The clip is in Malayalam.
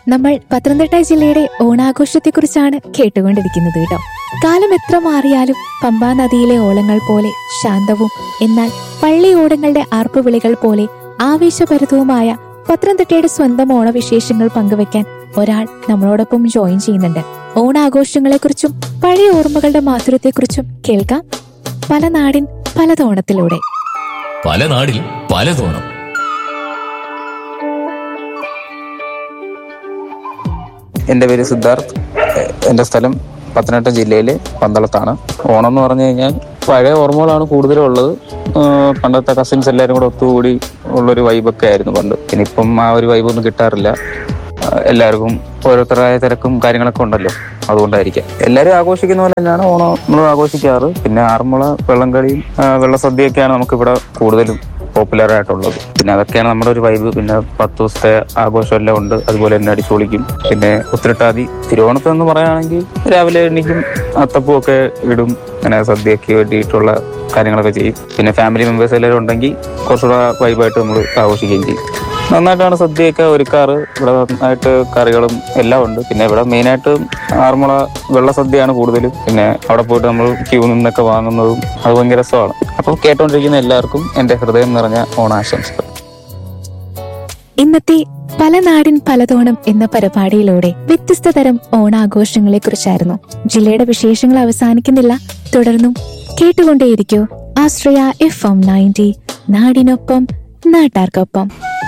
നമ്മൾ പത്തനംതിട്ട ജില്ലയുടെ ഓണാഘോഷത്തെക്കുറിച്ചാണ് കേട്ടുകൊണ്ടിരിക്കുന്നത് കേട്ടോ. കാലം എത്ര മാറിയാലും പമ്പാ നദിയിലെ ഓളങ്ങൾ പോലെ ശാന്തവും എന്നാൽ പള്ളി ഓടങ്ങളുടെ ആർപ്പുവിളികൾ പോലെ ആവേശഭരിതവുമായ പത്തനംതിട്ടയുടെ സ്വന്തം ഓണവിശേഷങ്ങൾ പങ്കുവെക്കാൻ ഒരാൾ നമ്മളോടൊപ്പം ജോയിൻ ചെയ്യുന്നുണ്ട്. ഓണാഘോഷങ്ങളെക്കുറിച്ചും പഴയ ഓർമ്മകളുടെ മാധുര്യത്തെക്കുറിച്ചും കേൾക്കാം പല നാടിൻ പലതോണത്തിലൂടെ. പല നാടിൽ പലതോണം. എൻ്റെ പേര് സിദ്ധാർത്ഥ്. എൻ്റെ സ്ഥലം പത്തനംതിട്ട ജില്ലയിലെ പന്തളത്താണ്. ഓണം എന്ന് പറഞ്ഞു കഴിഞ്ഞാൽ പഴയ ഓർമ്മകളാണ് കൂടുതലും ഉള്ളത്. പണ്ടത്തെ കസിൻസ് എല്ലാവരും കൂടെ ഒത്തുകൂടി ഉള്ളൊരു വൈബൊക്കെ ആയിരുന്നു പണ്ട്. ഇനിയിപ്പം ആ ഒരു വൈബൊന്നും കിട്ടാറില്ല. എല്ലാവർക്കും ഓരോരുത്തരായ തിരക്കും കാര്യങ്ങളൊക്കെ ഉണ്ടല്ലോ, അതുകൊണ്ടായിരിക്കാം. എല്ലാവരും ആഘോഷിക്കുന്ന പോലെ തന്നെയാണ് ഓണം നമ്മൾ ആഘോഷിക്കാറ്. പിന്നെ ആറന്മുള വെള്ളംകളിയും വെള്ളസദ്യയൊക്കെയാണ് നമുക്കിവിടെ കൂടുതലും പോപ്പുലർ ആയിട്ടുള്ളത്. പിന്നെ അതൊക്കെയാണ് നമ്മുടെ ഒരു വൈബ്. പിന്നെ 10 ദിവസത്തെ ആഘോഷം എല്ലാം ഉണ്ട്. അതുപോലെ തന്നെ അടിച്ചുപൊളിക്കും. പിന്നെ ഉത്രട്ടാതി തിരുവോണത്തെ എന്ന് പറയുകയാണെങ്കിൽ രാവിലെ എണീക്കും, അത്തപ്പൂ ഒക്കെ ഇടും, അങ്ങനെ സദ്യക്ക് വേണ്ടിയിട്ടുള്ള കാര്യങ്ങളൊക്കെ ചെയ്യും. പിന്നെ ഫാമിലി മെമ്പേഴ്സ് എല്ലാവരും ഉണ്ടെങ്കിൽ കുറച്ചുകൂടെ വൈബായിട്ട് നമ്മൾ ആഘോഷിക്കുകയും ചെയ്യും. നന്നായിട്ടാണ് സദ്യയൊക്കെ ഒരുക്കാറ്. ഇവിടെ നന്നായിട്ട് കറികളും എല്ലാം ഉണ്ട്. പിന്നെ ഇവിടെ മെയിനായിട്ട് ആറന്മുള വെള്ളസദ്യയാണ് കൂടുതലും. പിന്നെ അവിടെ പോയിട്ട് നമ്മൾ ക്യൂ നിന്നൊക്കെ വാങ്ങുന്നതും അത് ഭയങ്കര രസമാണ്. അപ്പം കേട്ടോണ്ടിരിക്കുന്ന എല്ലാവർക്കും എൻ്റെ ഹൃദയം നിറഞ്ഞ ഓണാശംസകൾ. ഇന്നത്തെ പല നാടിൻ പലതോണം എന്ന പരിപാടിയിലൂടെ വ്യത്യസ്ത തരം ഓണാഘോഷങ്ങളെ കുറിച്ചായിരുന്നു. ജില്ലയുടെ വിശേഷങ്ങൾ അവസാനിക്കുന്നില്ല, തുടർന്നും കേട്ടുകൊണ്ടേയിരിക്കൂ. ആശ്രയ FM 90, നാടിനൊപ്പം നാട്ടാർക്കൊപ്പം.